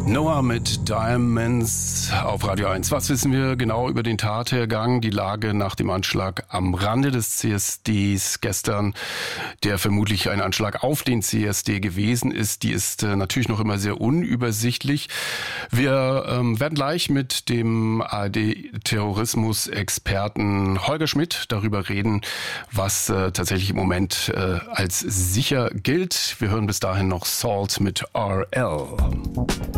Noah mit Diamonds auf Radio 1. Was wissen wir genau über den Tathergang, die Lage nach dem Anschlag am Rande des CSDs gestern, der vermutlich ein Anschlag auf den CSD gewesen ist? Die ist natürlich noch immer sehr unübersichtlich. Wir werden gleich mit dem ARD-Terrorismus-Experten Holger Schmidt darüber reden, was tatsächlich im Moment als sicher gilt. Wir hören bis dahin noch Salt mit RL.